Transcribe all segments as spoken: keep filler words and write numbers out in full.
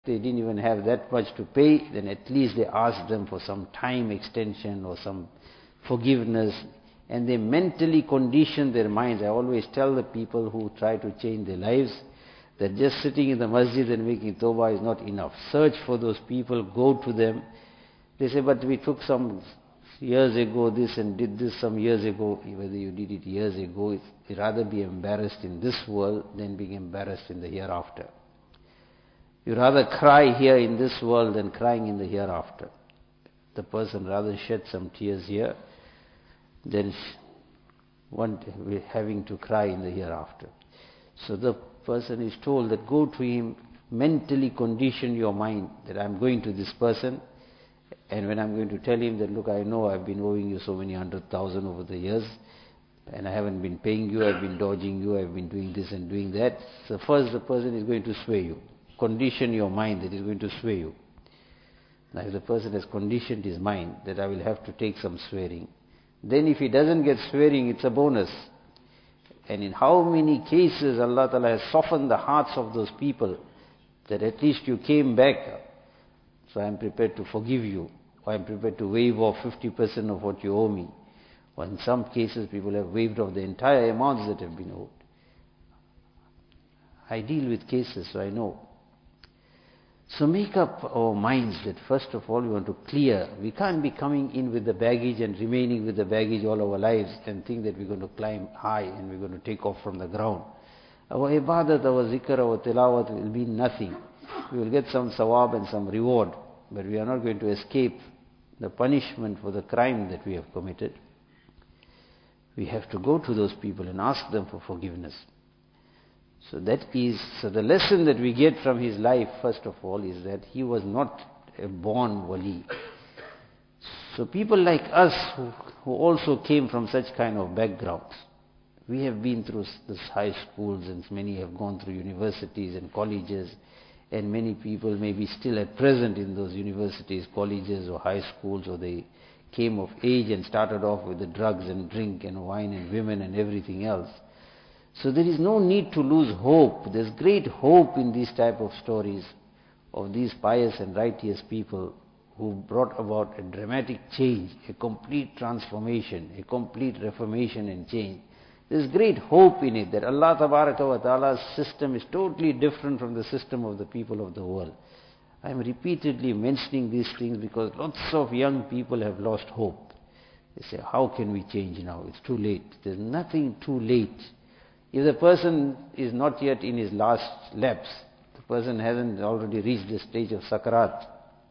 they didn't even have that much to pay, then at least they asked them for some time extension or some forgiveness, and they mentally conditioned their minds. I always tell the people who try to change their lives that just sitting in the masjid and making tawbah is not enough. Search for those people, go to them. They say, but we took some years ago this and did this some years ago. Whether you did it years ago, you'd rather be embarrassed in this world than being embarrassed in the hereafter. You rather cry here in this world than crying in the hereafter. The person rather shed some tears here than want, having to cry in the hereafter. So the person is told that go to him, mentally condition your mind that I'm going to this person, and when I'm going to tell him that, look, I know I've been owing you so many hundred thousand over the years, and I haven't been paying you, I've been dodging you, I've been doing this and doing that. So first the person is going to sway you. Condition your mind that is going to sway you. Now if the person has conditioned his mind that I will have to take some swearing, then if he doesn't get swearing, it's a bonus. And in how many cases Allah Ta'ala has softened the hearts of those people that at least you came back, so I am prepared to forgive you, or I am prepared to waive off fifty percent of what you owe me. Or in some cases people have waived off the entire amounts that have been owed. I deal with cases, so I know. So make up our minds that first of all we want to clear. We can't be coming in with the baggage and remaining with the baggage all our lives and think that we're going to climb high and we're going to take off from the ground. Our ibadat, our zikr, our tilawat will be nothing. We will get some sawab and some reward, but we are not going to escape the punishment for the crime that we have committed. We have to go to those people and ask them for forgiveness. So that is, so the lesson that we get from his life, first of all, is that he was not a born wali. So people like us who, who also came from such kind of backgrounds, we have been through this high schools and many have gone through universities and colleges, and many people may be still at present in those universities, colleges or high schools, or they came of age and started off with the drugs and drink and wine and women and everything else. So there is no need to lose hope. There's great hope in these type of stories of these pious and righteous people who brought about a dramatic change, a complete transformation, a complete reformation and change. There's great hope in it that Allah Tabaraka wa Ta'ala's system is totally different from the system of the people of the world. I'm repeatedly mentioning these things because lots of young people have lost hope. They say, how can we change now? It's too late. There's nothing too late. If the person is not yet in his last lapse, the person hasn't already reached the stage of sakarat,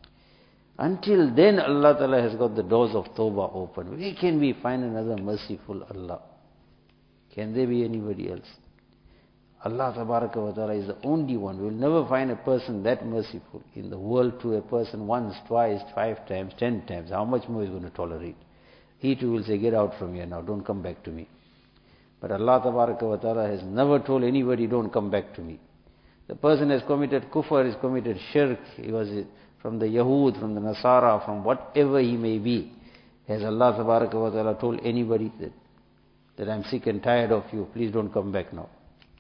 until then Allah Ta'ala has got the doors of tawbah open. Where can we find another merciful Allah? Can there be anybody else? Allah Tabaraka wa Ta'ala is the only one. We will never find a person that merciful in the world to a person once, twice, five times, ten times. How much more is going to tolerate? He too will say, get out from here now, don't come back to me. But Allah Tabaraka wa Ta'ala has never told anybody, don't come back to me. The person has committed kufr, has committed shirk, he was from the Yahud, from the Nasara, from whatever he may be. Has Allah Tabaraka wa Ta'ala told anybody that, that I'm sick and tired of you, please don't come back now?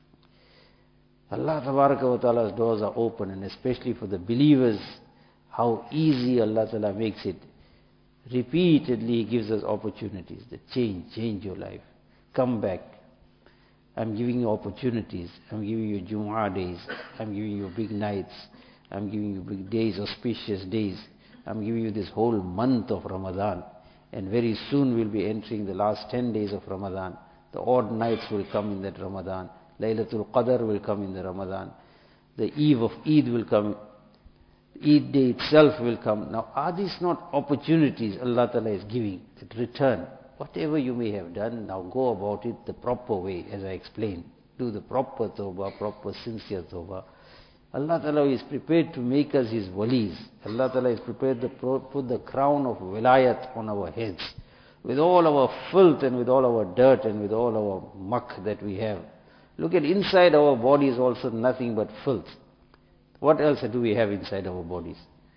Allah Tabaraka wa Ta'ala's doors are open, and especially for the believers, how easy Allah Ta'ala makes it. Repeatedly He gives us opportunities that change, change your life. Come back. I'm giving you opportunities. I'm giving you Jumu'ah days. I'm giving you big nights. I'm giving you big days, auspicious days. I'm giving you this whole month of Ramadan. And very soon we'll be entering the last ten days of Ramadan. The odd nights will come in that Ramadan. Laylatul Qadr will come in the Ramadan. The eve of Eid will come. Eid day itself will come. Now, are these not opportunities Allah Ta'ala is giving? That return. Whatever you may have done, now go about it the proper way, as I explained. Do the proper tawbah, proper sincere tawbah. Allah Ta'ala is prepared to make us His walis. Allah Ta'ala is prepared to put the crown of wilayat on our heads. With all our filth and with all our dirt and with all our muck that we have. Look at inside our bodies also nothing but filth. What else do we have inside our bodies?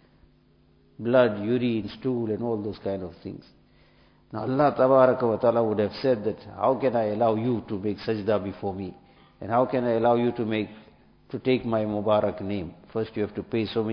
Blood, urine, stool and all those kind of things. Now Allah Tabaraka wa Ta'ala would have said that, how can I allow you to make sajda before me? And how can I allow you to make to take my Mubarak name. First you have to pay so many